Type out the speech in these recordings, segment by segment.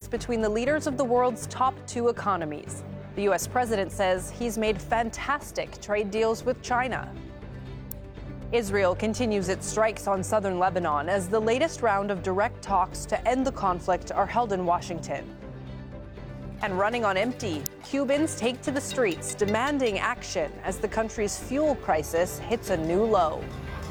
between the leaders of the world's top two economies. The U.S. president says he's made fantastic trade deals with China. Israel continues its strikes on southern Lebanon as the latest round of direct talks to end the conflict are held in Washington. And running on empty, Cubans take to the streets demanding action as the country's fuel crisis hits a new low.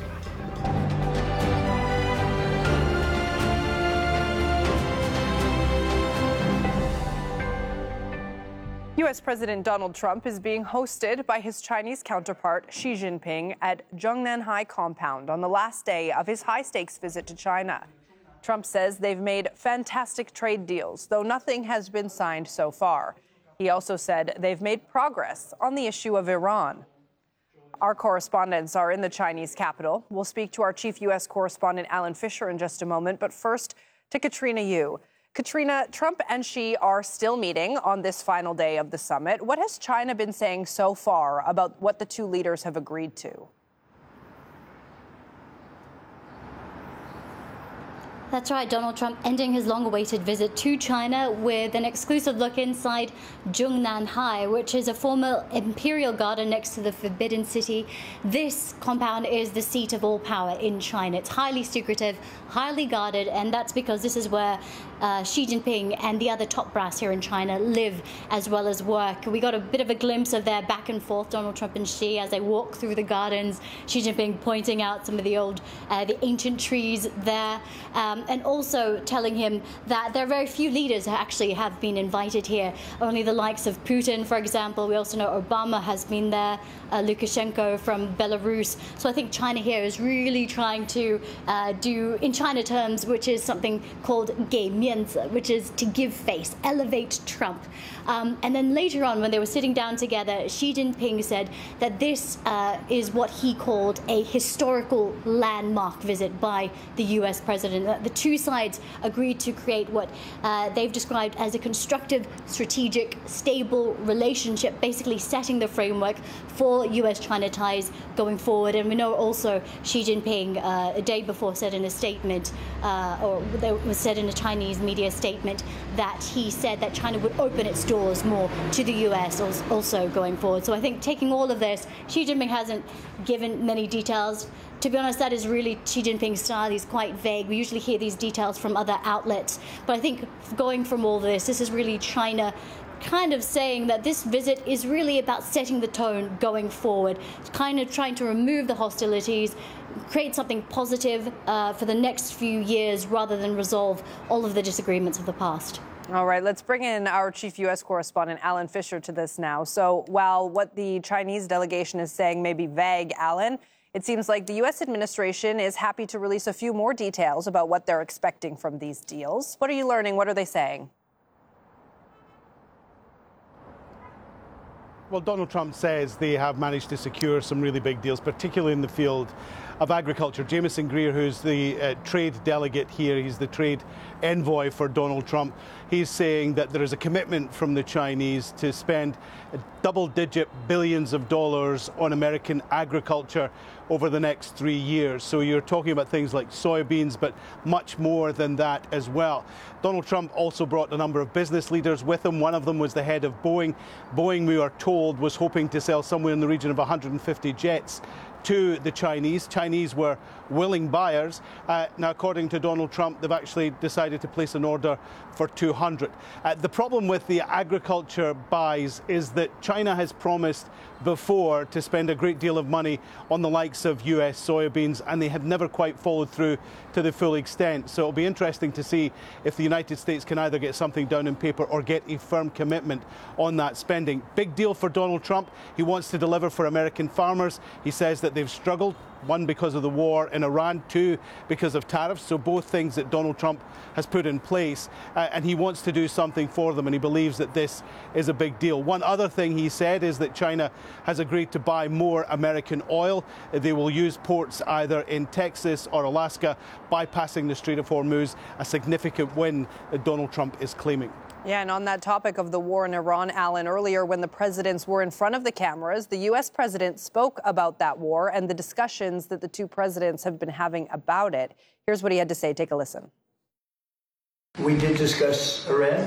U.S. President Donald Trump is being hosted by his Chinese counterpart Xi Jinping at Zhongnanhai compound on the last day of his high-stakes visit to China. Trump says they've made fantastic trade deals, though nothing has been signed so far. He also said they've made progress on the issue of Iran. Our correspondents are in the Chinese capital. We'll speak to our chief U.S. correspondent, Alan Fisher, in just a moment. But first, to Katrina Yu. Katrina, Trump and Xi are still meeting on this final day of the summit. What has China been saying so far about what the two leaders have agreed to? That's right, Donald Trump ending his long-awaited visit to China with an exclusive look inside Zhongnanhai, which is a former imperial garden next to the Forbidden City. This compound is the seat of all power in China. It's highly secretive, highly guarded, and that's because this is where Xi Jinping and the other top brass here in China live as well as work. We got a bit of a glimpse of their back and forth, Donald Trump and Xi, as they walk through the gardens. Xi Jinping pointing out some of the ancient trees there, and also telling him that there are very few leaders who actually have been invited here. Only the likes of Putin, for example. We also know Obama has been there, Lukashenko from Belarus. So I think China here is really trying to do, in China terms, which is something called 给面子, which is to give face, elevate Trump. And then later on, when they were sitting down together, Xi Jinping said that this is what he called a historical landmark visit by the U.S. president. The two sides agreed to create what they've described as a constructive, strategic, stable relationship, basically setting the framework for U.S.-China ties going forward. And we know also Xi Jinping, a day before, said in a statement, or it was said in a Chinese media statement, that he said that China would open its doors more to the U.S. also going forward. So I think taking all of this, Xi Jinping hasn't given many details. To be honest, that is really Xi Jinping's style. He's quite vague. We usually hear these details from other outlets. But I think going from all this is really China kind of saying that this visit is really about setting the tone going forward, kind of trying to remove the hostilities, create something positive for the next few years rather than resolve all of the disagreements of the past. All right, let's bring in our chief U.S. correspondent, Alan Fisher, to this now. So while what the Chinese delegation is saying may be vague, Alan, it seems like the U.S. administration is happy to release a few more details about what they're expecting from these deals. What are you learning? What are they saying? Well, Donald Trump says they have managed to secure some really big deals, particularly in the field of agriculture. Jameson Greer, who's the trade delegate here, he's the trade envoy for Donald Trump, he's saying that there is a commitment from the Chinese to spend double-digit billions of dollars on American agriculture over the next 3 years. So you're talking about things like soybeans, but much more than that as well. Donald Trump also brought a number of business leaders with him. One of them was the head of Boeing. Boeing, we are told, was hoping to sell somewhere in the region of 150 jets to the Chinese. Chinese were willing buyers. Now, according to Donald Trump, they've actually decided to place an order for 200. The problem with the agriculture buys is that China has promised before to spend a great deal of money on the likes of US soybeans, and they have never quite followed through to the full extent. So it'll be interesting to see if the United States can either get something down in paper or get a firm commitment on that spending. Big deal for Donald Trump. He wants to deliver for American farmers. He says that they've struggled, one because of the war in Iran, two because of tariffs, so both things that Donald Trump has put in place, and he wants to do something for them, and he believes that this is a big deal. One other thing he said is that China has agreed to buy more American oil. They will use ports either in Texas or Alaska, bypassing the Strait of Hormuz, a significant win that Donald Trump is claiming. Yeah, and on that topic of the war in Iran, Alan, earlier when the presidents were in front of the cameras, the U.S. president spoke about that war and the discussions that the two presidents have been having about it. Here's what he had to say. Take a listen. We did discuss Iran.